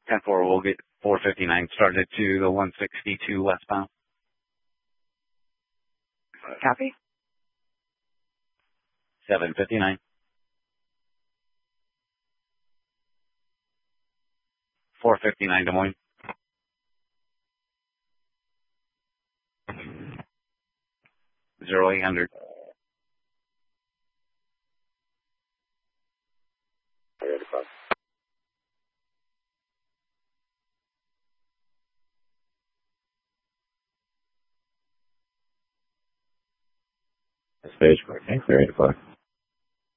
10-4, we'll get 459 started to the 162 westbound. Copy. 759. 459 Des Moines. 0800. Stage 4, okay, 385.